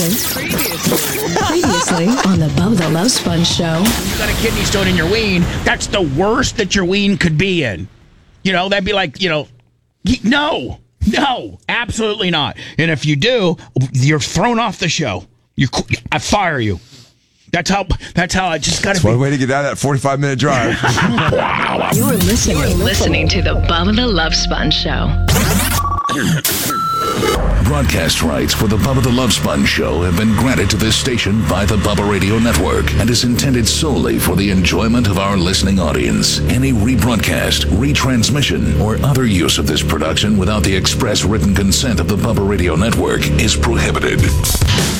Previously on the Bubba the Love Sponge Show. You got a kidney stone in your ween. That's the worst that your ween could be in. You know, that'd be like, no, absolutely not. And if you do, you're thrown off the show. I fire you. That's how I just got to be. One way to get out of that 45-minute drive. You're listening to the Bubba the Love Sponge Show. Broadcast rights for the Bubba the Love Sponge Show have been granted to this station by the Bubba Radio Network and is intended solely for the enjoyment of our listening audience. Any rebroadcast, retransmission, or other use of this production without the express written consent of the Bubba Radio Network is prohibited.